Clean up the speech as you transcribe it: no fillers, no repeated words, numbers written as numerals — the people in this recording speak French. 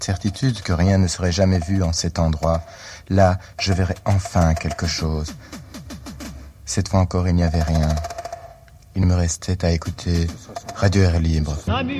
certitude que rien ne serait jamais vu en cet endroit. Là, je verrais enfin quelque chose. Cette fois encore, il n'y avait rien. Il me restait à écouter Radio Air Libre.